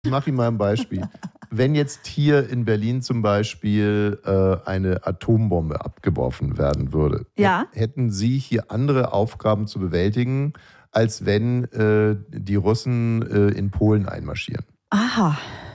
Ich mache Ihnen mal ein Beispiel. Wenn jetzt hier in Berlin zum Beispiel eine Atombombe abgeworfen werden würde, hätten Sie hier andere Aufgaben zu bewältigen, als wenn die Russen in Polen einmarschieren. Aha.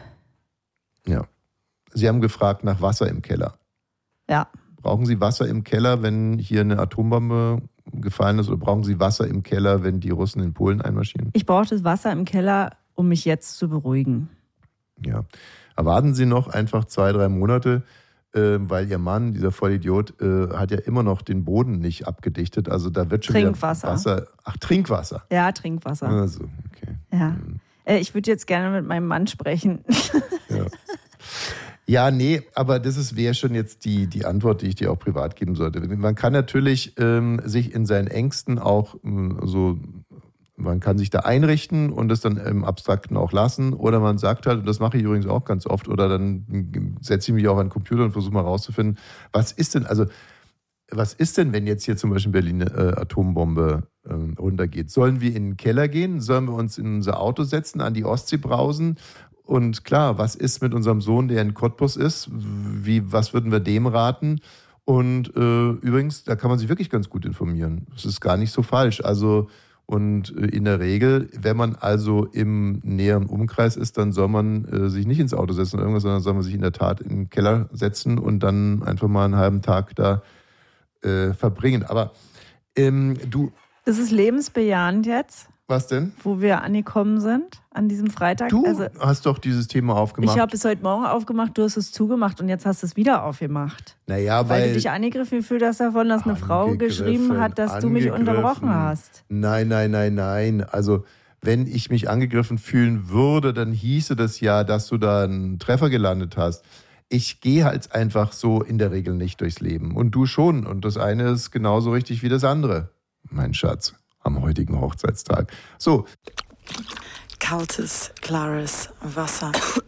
Ja. Sie haben gefragt nach Wasser im Keller. Ja. Brauchen Sie Wasser im Keller, wenn hier eine Atombombe gefallen ist, oder brauchen Sie Wasser im Keller, wenn die Russen in Polen einmarschieren? Ich brauche das Wasser im Keller, um mich jetzt zu beruhigen. Ja. Erwarten Sie noch einfach 2-3 Monate, weil Ihr Mann, dieser Vollidiot, hat ja immer noch den Boden nicht abgedichtet. Also da wird schon Trinkwasser. Wieder Wasser. Ach, Trinkwasser. Ja, Trinkwasser. Also, okay. Ja. Ich würde jetzt gerne mit meinem Mann sprechen. Ja. Ja, nee, aber das wäre schon jetzt die Antwort, die ich dir auch privat geben sollte. Man kann natürlich sich in seinen Ängsten auch man kann sich da einrichten und das dann im Abstrakten auch lassen. Oder man sagt halt, und das mache ich übrigens auch ganz oft, oder dann setze ich mich auch an den Computer und versuche mal rauszufinden, was ist denn, wenn jetzt hier zum Beispiel in Berlin eine Atombombe runtergeht? Sollen wir in den Keller gehen? Sollen wir uns in unser Auto setzen, an die Ostsee brausen? Und klar, was ist mit unserem Sohn, der in Cottbus ist? Was würden wir dem raten? Und übrigens, da kann man sich wirklich ganz gut informieren. Das ist gar nicht so falsch. Also, und in der Regel, wenn man also im näheren Umkreis ist, dann soll man sich nicht ins Auto setzen oder irgendwas, sondern soll man sich in der Tat in den Keller setzen und dann einfach mal einen halben Tag da verbringen. Aber Das ist lebensbejahend jetzt. Was denn? Wo wir angekommen sind an diesem Freitag. Du hast doch dieses Thema aufgemacht. Ich habe es heute Morgen aufgemacht, du hast es zugemacht und jetzt hast du es wieder aufgemacht. Naja, weil du dich angegriffen fühlst davon, dass eine Frau geschrieben hat, dass du mich unterbrochen hast. Nein. Also wenn ich mich angegriffen fühlen würde, dann hieße das ja, dass du da einen Treffer gelandet hast. Ich gehe halt einfach so in der Regel nicht durchs Leben. Und du schon. Und das eine ist genauso richtig wie das andere, mein Schatz. Am heutigen Hochzeitstag. So. Kaltes, klares Wasser.